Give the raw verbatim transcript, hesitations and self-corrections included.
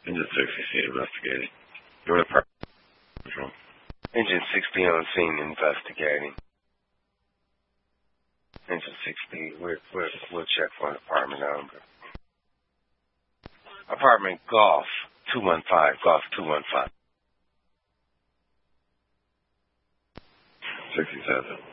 Engine sixty C investigating. You're in the control. Engine six B on scene investigating. Engine six B, we're, we're, we'll check for an apartment number. Apartment Golf two one five, Golf two one five. sixty-seven.